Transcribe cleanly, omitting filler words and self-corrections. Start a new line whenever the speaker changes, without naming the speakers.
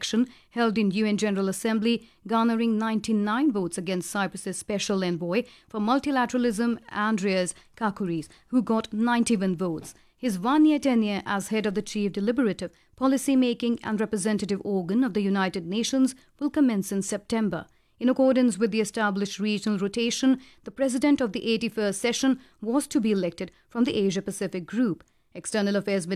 election held in UN General Assembly, garnering 99 votes against Cyprus's Special Envoy for Multilateralism, Andreas Kakouris, who got 91 votes. His one-year tenure as head of the chief deliberative, policy-making and representative organ of the United Nations will commence in September. In accordance with the established regional rotation, the president of the 81st session was to be elected from the Asia-Pacific group. External Affairs